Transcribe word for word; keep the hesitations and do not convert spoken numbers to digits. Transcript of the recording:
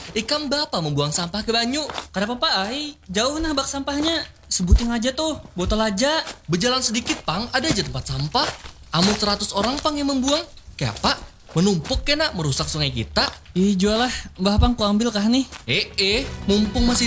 Ikan bapak membuang sampah ke banyu. Kenapa Pak Ai? Jauh nah bak sampahnya. Sebutin aja tuh, botol aja. Berjalan sedikit pang, ada aja tempat sampah. Amun seratus orang pang yang membuang. Kayak apa? Menumpuk kena merusak sungai kita. Ih jual lah, Mbah Pang ku ambil kah nih? Eh eh, mumpung masih